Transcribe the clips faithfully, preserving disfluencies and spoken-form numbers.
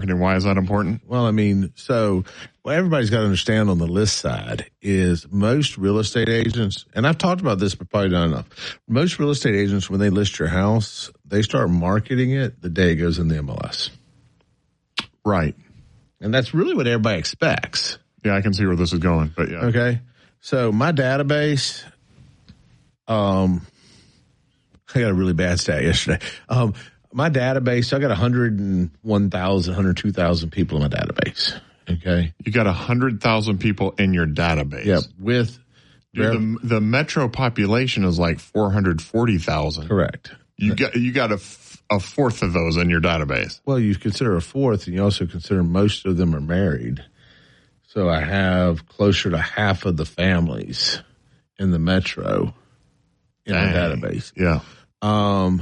marketing. Why is that important? Well, I mean, so what everybody's got to understand on the list side is most real estate agents, and I've talked about this, but probably not enough. Most real estate agents, when they list your house, they start marketing it the day it goes in the M L S. Right. And that's really what everybody expects. Yeah, I can see where this is going, but yeah. Okay. So my database, um, I got a really bad stat yesterday. Um, my database, I got one hundred one thousand, one hundred two thousand people in my database. Okay. You got one hundred thousand people in your database. Yep. With Dude, the, the metro population is like four hundred forty thousand. Correct. You got you got a, f- a fourth of those in your database. Well, you consider a fourth, and you also consider most of them are married. So I have closer to half of the families in the metro in Dang. the database. Yeah. Um,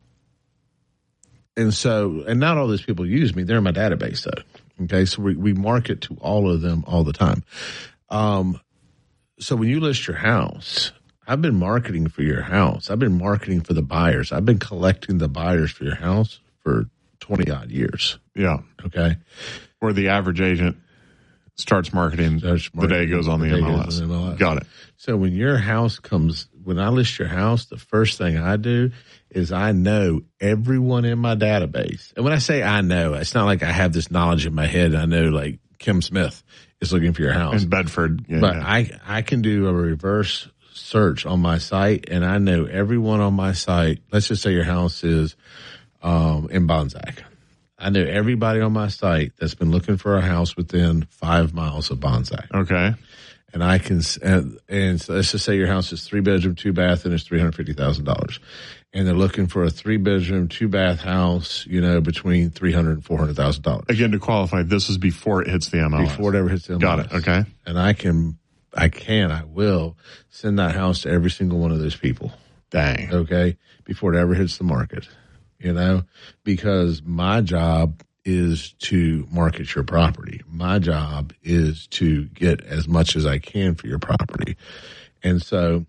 and so, and not all those people use me. They're in my database, though. Okay, so we, we market to all of them all the time. Um, so when you list your house, I've been marketing for your house. I've been marketing for the buyers. I've been collecting the buyers for your house for twenty odd years. Yeah. Okay. Where the average agent starts marketing, starts marketing the day it goes on the, the M L S. M L S. Got it. So when your house comes, when I list your house, the first thing I do is I know everyone in my database. And when I say I know, it's not like I have this knowledge in my head. I know like Kim Smith is looking for your house. In Bedford. Yeah, but yeah. I, I can do a reverse search on my site, and I know everyone on my site. Let's just say your house is um, in Bonsack. I know everybody on my site that's been looking for a house within five miles of Bonsack. Okay. And I can, and, and so let's just say your house is three bedroom, two bath, and it's three hundred fifty thousand dollars. And they're looking for a three bedroom, two bath house, you know, between three hundred and four hundred thousand dollars. Again, to qualify, this is before it hits the M L S. Before it ever hits the M L S. Got it. Okay. And I can, I can, I will send that house to every single one of those people. Dang. Okay. Before it ever hits the market, you know, because my job is to market your property. My job is to get as much as I can for your property. And so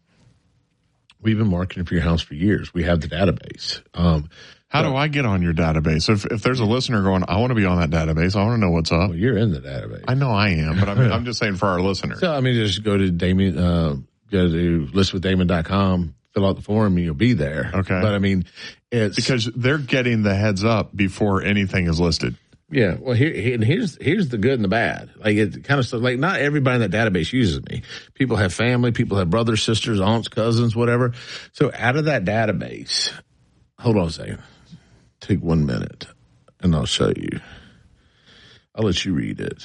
we've been marketing for your house for years. We have the database. Um, How so, do I get on your database? If if there's a listener going, I want to be on that database, I want to know what's up. Well, you're in the database. I know I am, but I'm, I'm just saying for our listeners. So, I mean, just go to Damon, uh, go to list with damon dot com, fill out the form, and you'll be there. Okay. But I mean, it's because they're getting the heads up before anything is listed. Yeah, well, here, here and here's here's the good and the bad. Like it kind of stuff. Like not everybody in that database uses me. People have family. People have brothers, sisters, aunts, cousins, whatever. So out of that database, hold on a second. Take one minute, and I'll show you. I'll let you read it,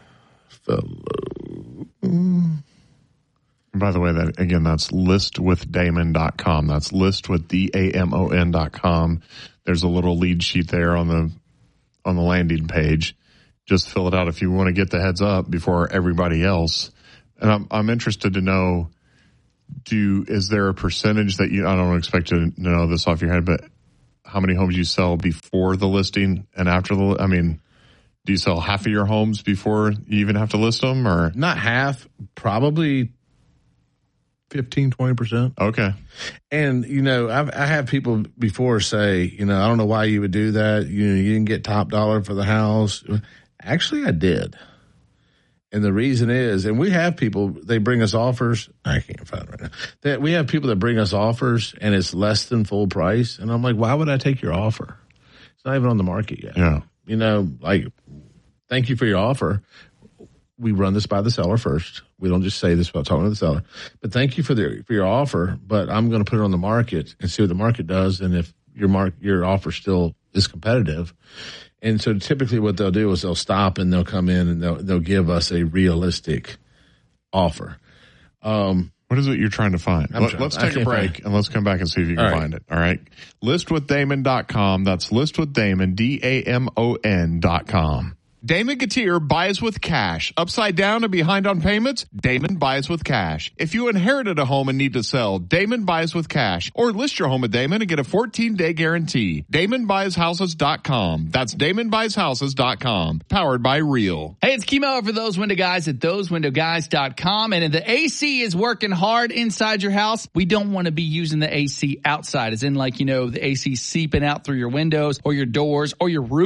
fellow. And by the way, that again, that's list with damon dot com. That's list with D A M O N dot com. There's a little lead sheet there on the on the landing page. Just fill it out if you want to get the heads up before everybody else. And I'm I'm interested to know, do is there a percentage that you, I don't expect to know this off your head, but how many homes you sell before the listing and after the, I mean, do you sell half of your homes before you even have to list them, or? Not half, probably fifteen, twenty percent. Okay. And, you know, I've, I have people before say, you know, I don't know why you would do that. You know, you didn't get top dollar for the house. Actually, I did. And the reason is, and we have people, they bring us offers. I can't find it right now. That we have people that bring us offers and it's less than full price. And I'm like, why would I take your offer? It's not even on the market yet. Yeah. You know, like, thank you for your offer. We run this by the seller first. We don't just say this without talking to the seller. But thank you for the for your offer. But I'm going to put it on the market and see what the market does. And if your mark your offer still is competitive, and so typically what they'll do is they'll stop and they'll come in and they'll they'll give us a realistic offer. Um, what is it you're trying to find? Let, trying, let's take a break and let's come back and see if you can All right. find it. All right. list with damon dot com. That's list with damon, D A M O N dot com. Damon Gautier buys with cash. Upside down and behind on payments? Damon buys with cash. If you inherited a home and need to sell, Damon buys with cash. Or list your home with Damon and get a fourteen-day guarantee. damon buys houses dot com. That's damon buys houses dot com. Powered by Real. Hey, it's Kimo for Those Window Guys at those window guys dot com. And if the A C is working hard inside your house, we don't want to be using the A C outside. As in like, you know, the A C seeping out through your windows or your doors or your roof.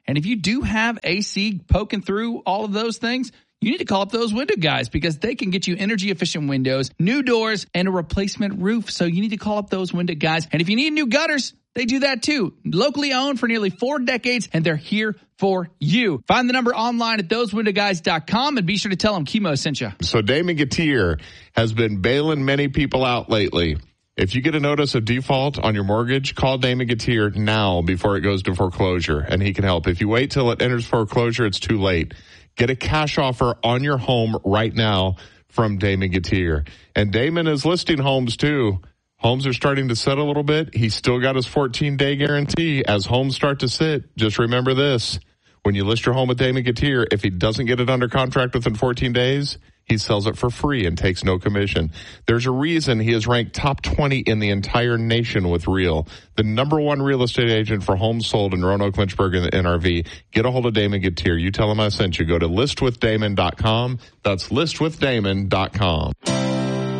And if you do have A C poking through all of those things, you need to call up those window guys because they can get you energy efficient windows, new doors, and a replacement roof. So you need to call up those window guys. And if you need new gutters, they do that too. Locally owned for nearly four decades, and they're here for you. Find the number online at those window guys dot com and be sure to tell them Chemo sent you. So Damon Gatier has been bailing many people out lately. If you get a notice of default on your mortgage, call Damon Gatier now before it goes to foreclosure, and he can help. If you wait till it enters foreclosure, it's too late. Get a cash offer on your home right now from Damon Gatier. And Damon is listing homes too. Homes are starting to sit a little bit. He's still got his fourteen-day guarantee. As homes start to sit, just remember this. When you list your home with Damon Gatier, if he doesn't get it under contract within fourteen days, he sells it for free and takes no commission. There's a reason he is ranked top twenty in the entire nation with Real, the number one real estate agent for homes sold in Roanoke, Lynchburg, and the N R V. Get a hold of Damon Gatier. You tell him I sent you. Go to list with damon dot com. That's list with damon dot com.